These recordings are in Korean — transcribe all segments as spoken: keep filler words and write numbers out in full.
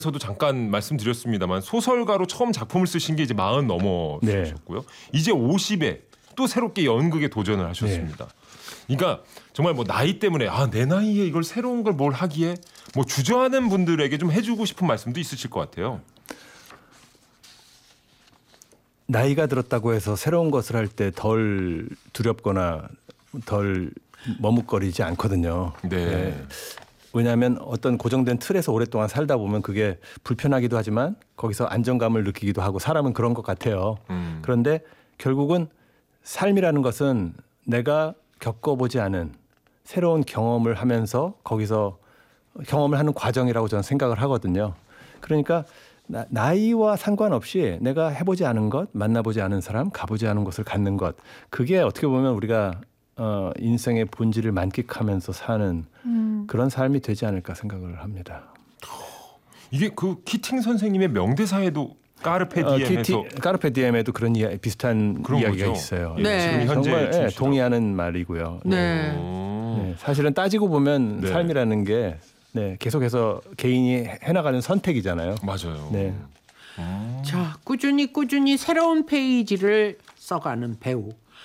저도 잠깐 말씀드렸습니다만 소설가로 처음 작품을 쓰신 게 이제 마흔 넘어셨고요. 네. 이제 오십에 또 새롭게 연극에 도전을 하셨습니다. 네. 그러니까 정말 뭐 나이 때문에 아, 내 나이에 이걸 새로운 걸 뭘 하기에 뭐 주저하는 분들에게 좀 해주고 싶은 말씀도 있으실 것 같아요. 나이가 들었다고 해서 새로운 것을 할 때 덜 두렵거나 덜 머뭇거리지 않거든요. 네. 네. 왜냐하면 어떤 고정된 틀에서 오랫동안 살다 보면 그게 불편하기도 하지만 거기서 안정감을 느끼기도 하고 사람은 그런 것 같아요. 음. 그런데 결국은 삶이라는 것은 내가 겪어보지 않은 새로운 경험을 하면서 거기서 경험을 하는 과정이라고 저는 생각을 하거든요. 그러니까 나, 나이와 상관없이 내가 해보지 않은 것, 만나보지 않은 사람, 가보지 않은 곳을 갖는 것, 그게 어떻게 보면 우리가 어, 인생의 본질을 만끽하면서 사는 음. 그런 삶이 되지 않을까 생각을 합니다. 이게 그 키팅 선생님의 명대사에도 까르페 디엠에서 어, 까르페 디엠에도 그런 이야, 비슷한 이야기가 거죠? 있어요. 네. 지금 현재 정말 네, 동의하는 말이고요. 네. 네. 사실은 따지고 보면 네. 삶이라는 게 네, 계속해서 개인이 해나가는 선택이잖아요. 맞아요. 네. 음. 자, 꾸준히 꾸준히 새로운 페이지를 써가는 배우.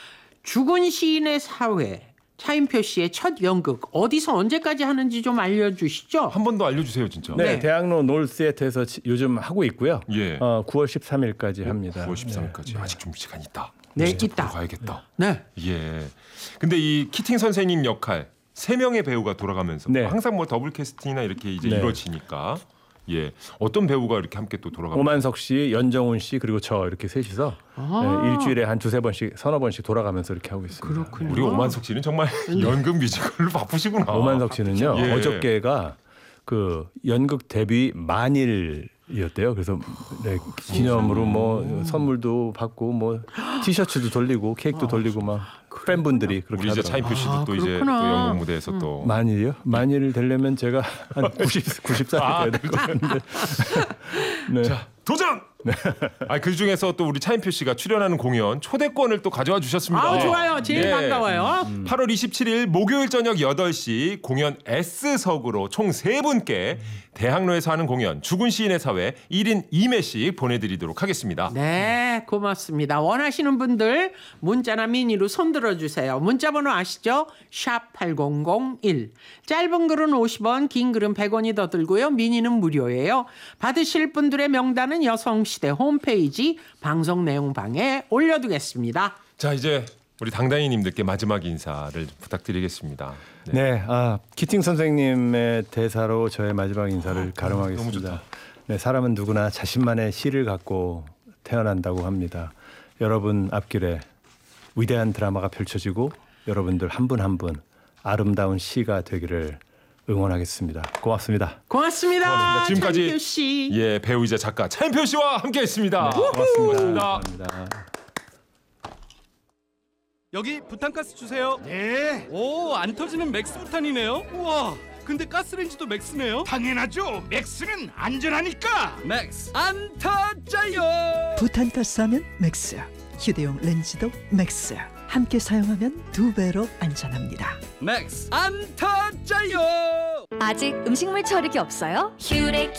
죽은 시인의 사회, 차인표 씨의 첫 연극 어디서 언제까지 하는지 좀 알려주시죠. 한 번 더 알려주세요, 진짜. 네, 네. 대학로 놀스에트에서 요즘 하고 있고요. 예. 어, 구월 십삼일까지 합니다. 구월 십삼일까지 네. 아직 좀 시간 있다. 네, 있다. 가야겠다. 네. 예. 근데 이 키팅 선생님 역할 세 명의 배우가 돌아가면서 네. 항상 뭐 더블 캐스팅이나 이렇게 이제 네. 이루어지니까. 예, 어떤 배우가 이렇게 함께 또 돌아갑니까? 오만석 씨, 연정훈 씨 그리고 저 이렇게 셋이서 네, 일주일에 한 두세 번씩, 서너 번씩 돌아가면서 이렇게 하고 있습니다. 그렇군요. 우리 오만석 씨는 정말 연극 뮤지컬로 바쁘시구나. 오만석 씨는요. 예. 어저께가 그 연극 데뷔 만일이었대요. 그래서 네, 기념으로 뭐 선물도 받고 뭐 티셔츠도 돌리고 케이크도 돌리고 막 팬분들이 그렇게 우리 이제 하더라고요. 차인표 씨도 아, 또 이제 또 연극 무대에서 음. 또 만일이요? 만일 되려면 제가 한 구십, 구십 살이 아, 돼야 될 것 같은데. 네. 자, 도전! 네. 아, 그 중에서 또 우리 차인표 씨가 출연하는 공연 초대권을 또 가져와 주셨습니다. 아, 좋아요. 제일 네. 반가워요. 음. 팔월 이십칠일 목요일 저녁 여덟 시 공연 S석으로 총 세 분께 대학로에서 하는 공연 죽은 시인의 사회 일 인 이 매씩 보내드리도록 하겠습니다. 네, 고맙습니다. 원하시는 분들 문자나 미니로 손들어 주세요. 문자번호 아시죠? 샵 팔공공일. 짧은 글은 오십 원, 긴 글은 백 원이 더 들고요. 미니는 무료예요. 받으실 분들의 명단은 여성시대 홈페이지 방송 내용방에 올려두겠습니다. 자, 이제 우리 당당이님들께 마지막 인사를 부탁드리겠습니다. 네, 네 아, 키팅 선생님의 대사로 저의 마지막 인사를 아, 가름하겠습니다. 네, 사람은 누구나 자신만의 시를 갖고 태어난다고 합니다. 여러분 앞길에 위대한 드라마가 펼쳐지고 여러분들 한 분 한 분 아름다운 시가 되기를 응원하겠습니다. 고맙습니다. 고맙습니다. 고맙습니다. 지금까지 차인표 씨. 예, 배우이자 작가 차인표 씨와 함께했습니다. 네, 고맙습니다. 고맙습니다. 여기 부탄가스 주세요. 네. 오, 안 터지는 맥스 부탄이네요. 우와, 근데 가스레인지도 맥스네요. 당연하죠. 맥스는 안전하니까. 맥스 안 터져요. 부탄가스 하면 맥스. 휴대용 렌즈도 맥스. 함께 사용하면 두 배로 안전합니다. 맥스 안 터져요. 아직 음식물 처리기 없어요? 휴레